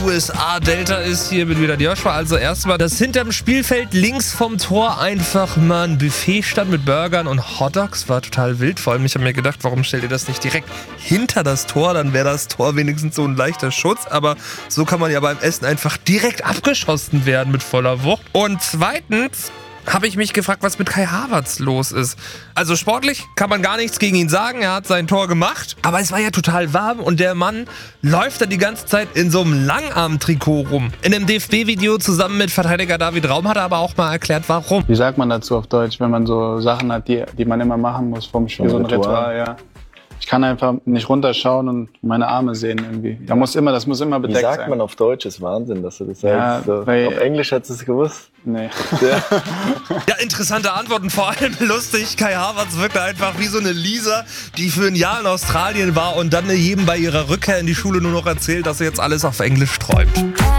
USA Delta ist. Hier bin wieder Joshua. Also erstmal, dass hinterm Spielfeld links vom Tor einfach mal ein Buffet stand mit Burgern und Hotdogs. War total wild. Vor allem, ich habe mir gedacht, warum stellt ihr das nicht direkt hinter das Tor? Dann wäre das Tor wenigstens so ein leichter Schutz. Aber so kann man ja beim Essen einfach direkt abgeschossen werden mit voller Wucht. Und zweitens habe ich mich gefragt, was mit Kai Havertz los ist. Also sportlich kann man gar nichts gegen ihn sagen, er hat sein Tor gemacht, aber es war ja total warm und der Mann läuft da die ganze Zeit in so einem Langarm-Trikot rum. In einem DFB-Video zusammen mit Verteidiger David Raum hat er aber auch mal erklärt, warum. Wie sagt man dazu auf Deutsch, wenn man so Sachen hat, die man immer machen muss vom Spiel, so ein Ritual, ja. Ich kann einfach nicht runterschauen und meine Arme sehen irgendwie. Das muss immer bedeckt sein. Wie sagt man auf Deutsch? Ist Wahnsinn, dass du das sagst. Ja, auf Englisch hättest du es gewusst? Nee. Ja, interessante Antworten, vor allem lustig. Kai Havertz wirkte einfach wie so eine Lisa, die für ein Jahr in Australien war und dann jedem bei ihrer Rückkehr in die Schule nur noch erzählt, dass sie jetzt alles auf Englisch träumt.